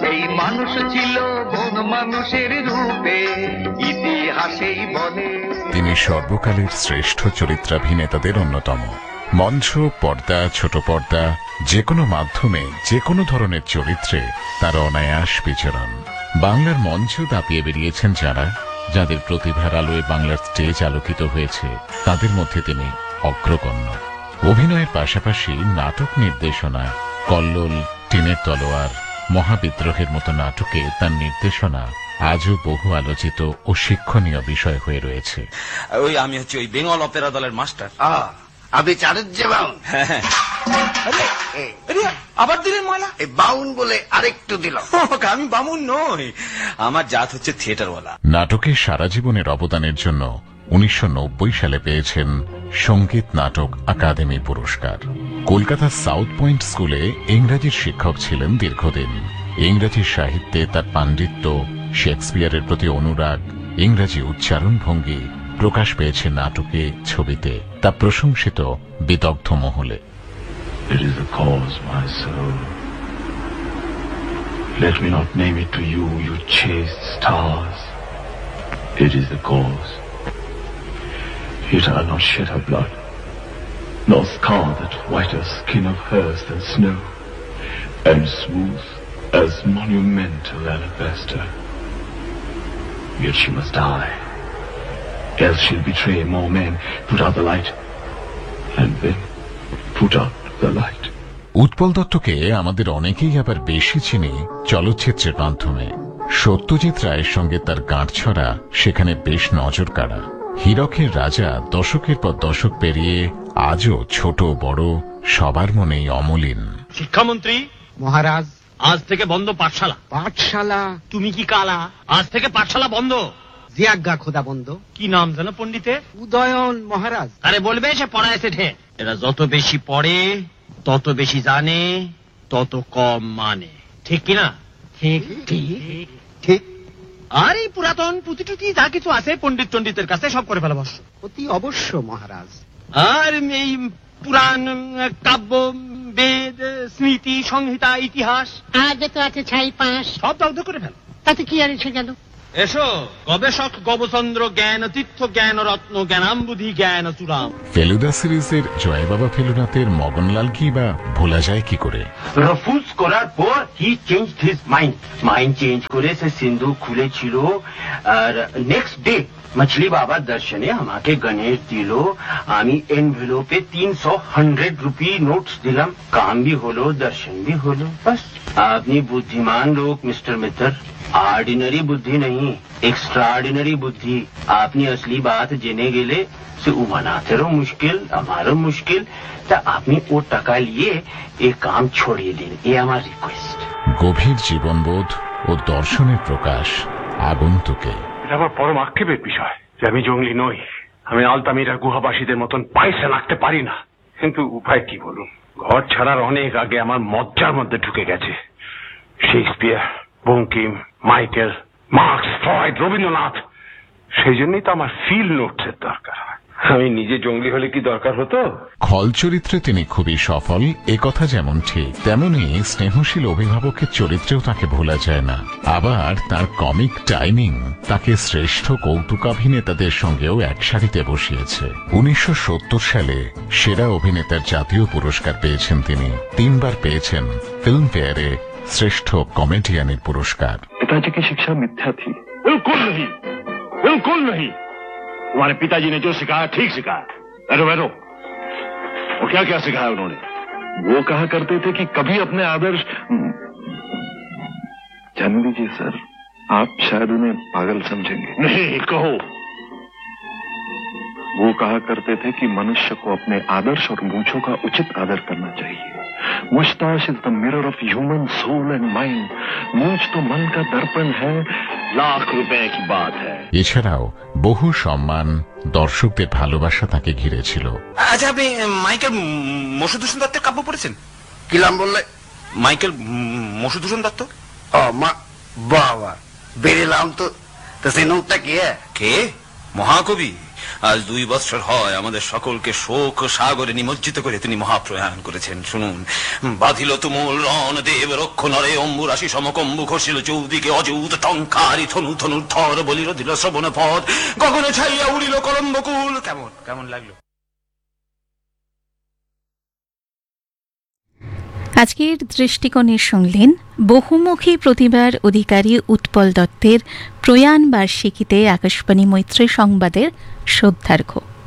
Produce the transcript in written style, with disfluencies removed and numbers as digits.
এই মানুষ ছিল বন মানুষের রূপে, ইতিহাসেই বলে। তিনি সর্বকালের শ্রেষ্ঠ চরিত্রাভিনেতাদের অন্যতম। মঞ্চ, পর্দা, ছোট পর্দা, যে কোনো মাধ্যমে যে কোনো ধরনের চরিত্রে তার অনায়াস বিচরণ। বাংলার মঞ্চ দাপিয়ে বেরিয়েছেন যারা, যাদের প্রতিভার আলোয় বাংলার স্টেজ আলোকিত হয়েছে, তাদের মধ্যে তিনি অগ্রগণ্য। অভিনয়ের পাশাপাশি নাটক নির্দেশনা, কল্লোল, টিনের তলোয়ার, মহাবিদ্রোহের মতো নাটকে তার নির্দেশনা আজও বহু আলোচিত ও শিক্ষণীয় বিষয় হয়ে রয়েছে। আমি হচ্ছে ওই বেঙ্গল অপেরা দলের মাস্টার। আপনি চারুজ্জে বাউন? আবার দিলেন ময়লা? এই বাউন বলে আরেকটু দিল। আমি বামুন নই, আমার জাত হচ্ছে থিয়েটারওয়ালা। নাটকে সারা জীবনের অবদানের জন্য 1990 সালে পেয়েছেন সঙ্গীত নাটক আকাদেমি পুরস্কার। কলকাতার সাউথ পয়েন্ট স্কুলে ইংরেজির শিক্ষক ছিলেন দীর্ঘদিন। ইংরেজি সাহিত্যে তার পাণ্ডিত্য, শেক্সপিয়ারের প্রতি অনুরাগ, ইংরেজি উচ্চারণ ভঙ্গি প্রকাশ পেয়েছে নাটকে, ছবিতে। তা প্রশংসিত বিদগ্ধ মহলে। It is the cause, my soul. Let me not name it to you, you chaste stars. It is the cause. Yet I'll not shed her blood, nor scar that whiter skin of hers than snow, and smooth as monumental alabaster. Yet she must die, else she'll betray more men, put out the light, and then put out the light. Utpal দত্তকে আমাদের অনেকেই আবার বেশি চিনি চলচ্চিত্রের মাধ্যমে। সত্যজিৎ রায়ের সঙ্গে তার গাঁটছড়া সেখানে বেশ নজর কাড়া। হীরকের রাজা দশকের পর দশক পেরিয়ে আজও ছোট বড় সবার মনেই অমলিন। শিক্ষামন্ত্রী মহারাজ, আজ থেকে বন্ধ পাঠশালা। পাঠশালা? তুমি কি কালা? আজ থেকে পাঠশালা বন্ধ। জি আজ্ঞা খোদা বন্ধ। কি নাম জানো পণ্ডিতের? উদয়ন মহারাজ। আরে বলবে সে পড়ায় ঠে। এরা যত বেশি পড়ে, তত বেশি জানে, তত কম মানে। ঠিক কিনা? ঠিক ঠিক ঠিক। আর এই পুরাতন পুঁথি টুতি যা কিছু আছে পণ্ডিত টন্ডিতের কাছে সব করে ফেলা বস। অতি অবশ্য মহারাজ। আর এই পুরাণ, কাব্য, বেদ, স্মৃতি, সংহিতা, ইতিহাস আজ তো আছে 6-5 সব দগ্ধ করে ফেল। তাতে কি আর এসে গেল? এসো গবেষক গবচন্দ্র জ্ঞান তীর্থ জ্ঞান রত্ন জ্ঞানাম্বুধি জ্ঞান চূড়াম। ফেলুদা সিরিজের জয় বাবা ফেলুনাথের মগনলাল কি বা ভোলা যায় কি করে? রফুজ করার পর হি চেঞ্জড হিজ মাইন্ড চেঞ্জ করে সে সিন্ধু খুলেছিল। আর নেক্সট ডে মছলি বাবা দর্শনে আমাকে গণেশ দিল। আমি এনভেলোপে 300 রুপি নোটস দিলাম। কাম भी হলো, দর্শন भी হলো। बस আপনি বুদ্ধিমান লোক মিস্টার মিত্র। ऑर्डिनरी बुद्धि नहीं, एक्स्ट्राऑर्डिनरी बुद्धि। आपने असली बात जेने गेले से उमनाते रहो मुश्किल, हमारो मुश्किल। ता आपने वो टका लिए ये काम छोड़िए दिन, ये हमारी रिक्वेस्ट। গভীর জীবনবোধ ও দর্শনের প্রকাশ আগন্তুকে। এটা আমার পরম আক্ষেপের বিষয় যে আমি জঙ্গলি নই। আমি আলতামিরা গুহাবাসীদের মতন পয়সা রাখতে পারি না। কিন্তু উপায় কি বলুন? ঘর ছাড়ার অনেক আগে আমার মজ্জার মধ্যে ঢুকে গেছে Shakespeare, Bankim, Michael, marks, Freud, Rabindranath. সেই জন্যই তো আমার ফিল নোটসের দরকার হয়। আমি নিজে জঙ্গলি হলে কি দরকার হতো? খল চরিত্রে তিনি খুবই সফল, এ কথা যেমন ঠিক, তেমনি স্নেহশীল অভিভাবকের চরিত্রেও তাকে ভোলা যায় না। আবার তার কমিক টাইমিং তাকে শ্রেষ্ঠ কৌতুকাভিনেতাদের সঙ্গেও এক সারিতে বসিয়েছে। 1970 সালে সেরা অভিনেতার জাতীয় পুরস্কার পেয়েছেন তিনি। 3 বার পেয়েছেন ফিল্মফেয়ারে श्रेष्ठ कॉमेडियन पुरस्कार। पिताजी की शिक्षा मिथ्या थी? बिल्कुल नहीं, बिल्कुल नहीं। तुम्हारे पिताजी ने जो सिखाया ठीक सिखाया। बैठो बैठो। वो क्या क्या सिखाया उन्होंने? वो कहा करते थे कि कभी अपने आदर्श। जान लीजिए सर, आप शायद उन्हें पागल समझेंगे। नहीं कहो। वो कहा करते थे कि मनुष्य को अपने आदर्श और मूंछों का उचित आदर करना चाहिए। मुस्ताश is the mirror of human soul and mind. मूंछ तो मन का दर्पण है। लाख रुपए की बात है। এছাড়াও বহু সম্মান, দর্শকদের ভালোবাসা তাকে ঘিরেছিল। আচ্ছা, আপনি মাইকেল মধুসূদন দত্তের কাব্য পড়েছেন? কি নাম বললে? মাইকেল মধুসূদন দত্ত। বাবা বেরিলাম তো। সে নোটটা কে? কে? মহাকবি আজ 2 বৎসর হয় আমাদের সকলকে শোক সাগরে নিমজ্জিত করে তিনি মহাপ্রয়াণ করেছেন। শুনুন, বাঁধিল তুমুল রণ দেব রক্ষ নরে অম্বুরাশি সমকম্বু ঘষিল চৌদিকে অযৌত টঙ্কারি ধনু ধনুর থর বলিল দিল শ্রবণ পথ গগনে ছাইয়া উড়িল কলম্বকুল। কেমন কেমন লাগলো? আজকের দৃষ্টিকোণে শুনলেন বহুমুখী প্রতিভার অধিকারী উৎপল দত্তের প্রয়াণ বার্ষিকীতে আকাশবাণী মৈত্রী সংবাদের শ্রদ্ধার্ঘ্য।